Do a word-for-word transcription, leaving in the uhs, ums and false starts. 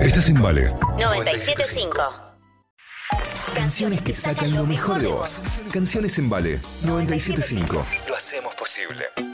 Estás en Vale. noventa y siete punto cinco. Canciones que sacan lo mejor de vos. Canciones en Vale. noventa y siete punto cinco. Lo hacemos posible.